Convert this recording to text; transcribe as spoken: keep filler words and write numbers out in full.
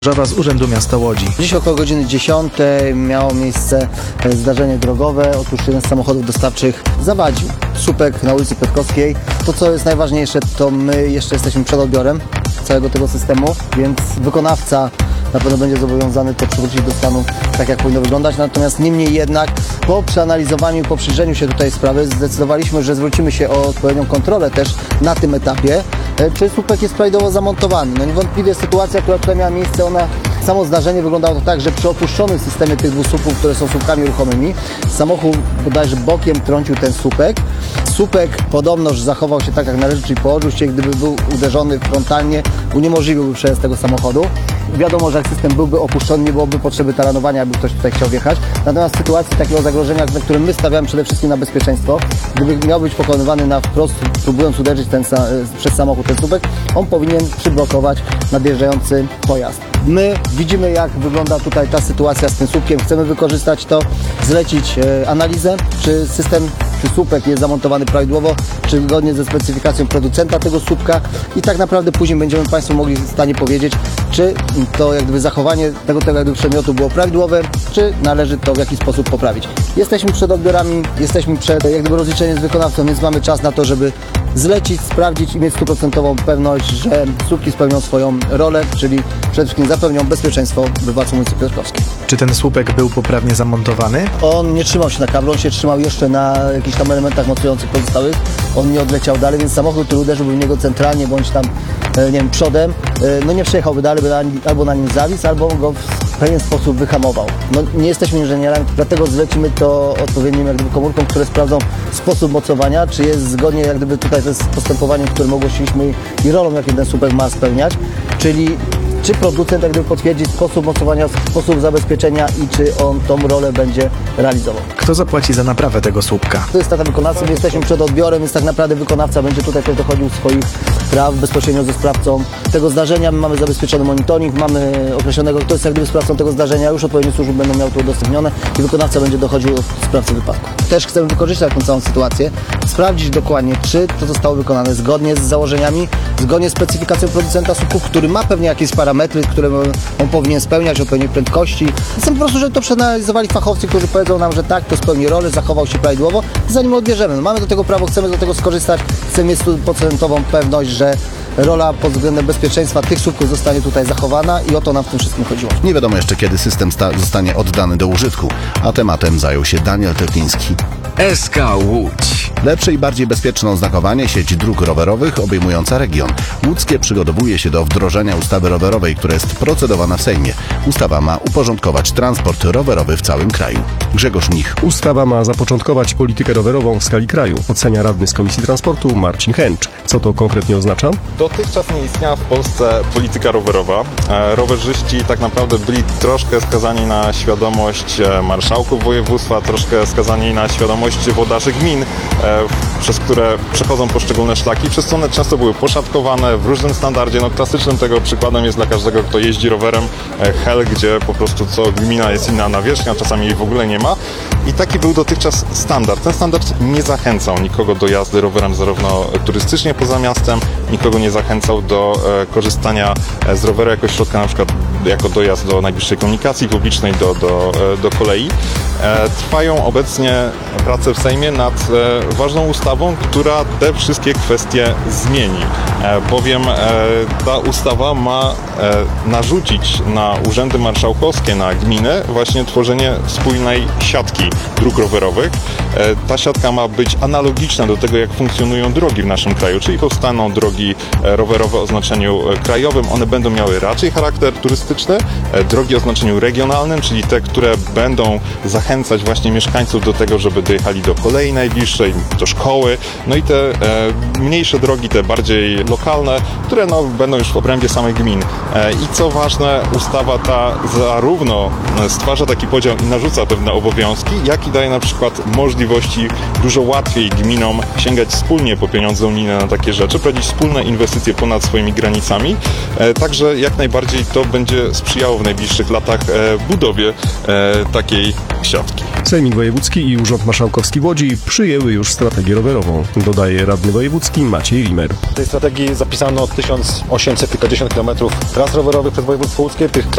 Żaba z Urzędu Miasta Łodzi. Dziś około godziny dziesiątej miało miejsce zdarzenie drogowe. Otóż jeden z samochodów dostawczych zawadził słupek na ulicy Piotrkowskiej. To, co jest najważniejsze, to my jeszcze jesteśmy przed odbiorem całego tego systemu, więc wykonawca na pewno będzie zobowiązany to przywrócić do stanu tak, jak powinno wyglądać. Natomiast niemniej jednak po przeanalizowaniu i po przyjrzeniu się tutaj sprawy zdecydowaliśmy, że zwrócimy się o odpowiednią kontrolę też na tym etapie, czy słupek jest prawidłowo zamontowany. No niewątpliwie sytuacja, która tutaj miała miejsce, ona, samo zdarzenie wyglądało to tak, że przy opuszczonym systemie tych dwóch słupów, które są słupkami ruchomymi, samochód bodajże bokiem trącił ten słupek. Słupek podobnoż zachował się tak, jak należy, czyli położył się, gdyby był uderzony frontalnie, uniemożliwiłby przejazd tego samochodu. Wiadomo, że jak system byłby opuszczony, nie byłoby potrzeby taranowania, jakby ktoś tutaj chciał wjechać. Natomiast w sytuacji takiego zagrożenia, na którym my stawiamy przede wszystkim na bezpieczeństwo, gdyby miał być pokonywany na wprost, próbując uderzyć ten, przez samochód ten słupek, on powinien przyblokować nadjeżdżający pojazd. My widzimy, jak wygląda tutaj ta sytuacja z tym słupkiem. Chcemy wykorzystać to, zlecić e, analizę, czy system, czy słupek jest zamontowany prawidłowo, czy zgodnie ze specyfikacją producenta tego słupka i tak naprawdę później będziemy Państwu mogli w stanie powiedzieć, czy to jak gdyby zachowanie tego, tego jak gdyby przedmiotu było prawidłowe, czy należy to w jakiś sposób poprawić. Jesteśmy przed odbiorami, jesteśmy przed jak gdyby rozliczeniem z wykonawcą, więc mamy czas na to, żeby zlecić, sprawdzić i mieć stuprocentową pewność, że słupki spełnią swoją rolę, czyli przede wszystkim zapewnią bezpieczeństwo wybawcom ulicy Piotrkowskiej. Czy ten słupek był poprawnie zamontowany? On nie trzymał się na kablu, on się trzymał jeszcze na jakichś tam elementach mocujących pozostałych. On nie odleciał dalej, więc samochód, który uderzyłby w niego centralnie, bądź tam, nie wiem, przodem, no nie przejechałby dalej, by albo na nim zawisł, albo go w pewien sposób wyhamował. No nie jesteśmy inżynierami, dlatego zlecimy to odpowiednim jak gdyby komórkom, które sprawdzą sposób mocowania, czy jest zgodnie jak gdyby tutaj z postępowaniem, którym ogłosiliśmy i rolą, jaki ten słupek ma spełniać, czyli czy producent jak gdyby potwierdzi sposób mocowania, sposób zabezpieczenia i czy on tą rolę będzie realizował. Kto zapłaci za naprawę tego słupka? To jest strata wykonawcy, my jesteśmy przed odbiorem, więc tak naprawdę wykonawca będzie tutaj też dochodził swoich praw bezpośrednio ze sprawcą tego zdarzenia. My mamy zabezpieczony monitoring, mamy określonego, kto jest jak gdyby sprawcą tego zdarzenia, już odpowiednie służby będą miały to udostępnione i wykonawca będzie dochodził od sprawcy wypadku. Też chcemy wykorzystać tę całą sytuację, sprawdzić dokładnie, czy to zostało wykonane zgodnie z założeniami, zgodnie z specyfikacją producenta słupków, który ma pewnie jakieś parametry, które on powinien spełniać, odpowiedniej prędkości. Chcemy po prostu, żeby to przeanalizowali fachowcy, którzy powiedzą nam, że tak, to spełni rolę, zachował się prawidłowo, zanim odbierzemy. No, mamy do tego prawo, chcemy do tego skorzystać, chcemy mieć stuprocentową pewność, że rola pod względem bezpieczeństwa tych słupków zostanie tutaj zachowana i o to nam w tym wszystkim chodziło. Nie wiadomo jeszcze, kiedy system zostanie oddany do użytku, a tematem zajął się Daniel Tepliński. S K Łódź. Lepsze i bardziej bezpieczne oznakowanie, sieć dróg rowerowych obejmująca region. Łódzkie przygotowuje się do wdrożenia ustawy rowerowej, która jest procedowana w Sejmie. Ustawa ma uporządkować transport rowerowy w całym kraju. Grzegorz Mnich. Ustawa ma zapoczątkować politykę rowerową w skali kraju, ocenia radny z Komisji Transportu Marcin Chęcz. Co to konkretnie oznacza? Dotychczas nie istniała w Polsce polityka rowerowa. Rowerzyści tak naprawdę byli troszkę skazani na świadomość marszałków województwa, troszkę skazani na świadomość włodarzy gmin, przez które przechodzą poszczególne szlaki, przez co one często były poszatkowane w różnym standardzie. No, klasycznym tego przykładem jest dla każdego, kto jeździ rowerem, hel, gdzie po prostu co gmina jest inna nawierzchnia, czasami jej w ogóle nie ma. I taki był dotychczas standard. Ten standard nie zachęcał nikogo do jazdy rowerem zarówno turystycznie poza miastem, nikogo nie zachęcał do e, korzystania z roweru jako środka, na przykład jako dojazd do najbliższej komunikacji publicznej, do, do, e, do kolei. E, trwają obecnie prace w Sejmie nad e, ważną ustawą, która te wszystkie kwestie zmieni, e, bowiem e, ta ustawa ma e, narzucić na urzędy marszałkowskie, na gminy właśnie tworzenie spójnej siatki dróg rowerowych. E, ta siatka ma być analogiczna do tego, jak funkcjonują drogi w naszym kraju, czyli powstaną drogi rowerowe o znaczeniu krajowym. One będą miały raczej charakter turystyczny, drogi o znaczeniu regionalnym, czyli te, które będą zachęcać właśnie mieszkańców do tego, żeby dojechali do kolei najbliższej, do szkoły. No i te e, mniejsze drogi, te bardziej lokalne, które no, będą już w obrębie samych gmin. E, I co ważne, ustawa ta zarówno stwarza taki podział i narzuca pewne obowiązki, jak i daje na przykład możliwości dużo łatwiej gminom sięgać wspólnie po pieniądze unijne na takie rzeczy, prowadzić wspólne inwestycje ponad swoimi granicami. E, także jak najbardziej to będzie sprzyjało w najbliższych latach e, budowie e, takiej siatki. Sejmik Wojewódzki i Urząd Marszałkowski w Łodzi przyjęły już strategię rowerową, dodaje radny wojewódzki Maciej Rimer. W tej strategii zapisano tysiąc osiemset kilkadziesiąt kilometrów tras rowerowych przez województwo łódzkie. Tych